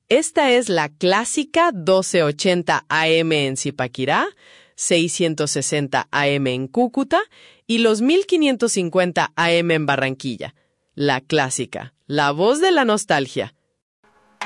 Esta es la clásica 1280 AM en Zipaquirá, 660 AM en Cúcuta y los 1550 AM en Barranquilla. La clásica, la voz de la nostalgia.